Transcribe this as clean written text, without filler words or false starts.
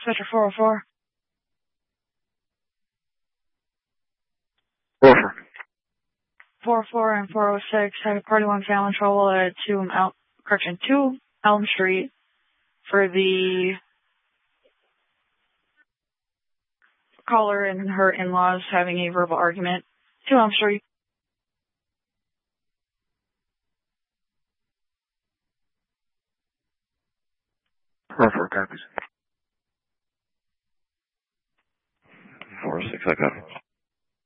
Sector 404. 404 and 406 have a party one family trouble at 2 Elm Street for the caller and her in-laws having a verbal argument. 2 Elm Street. Copies. 406, I got it.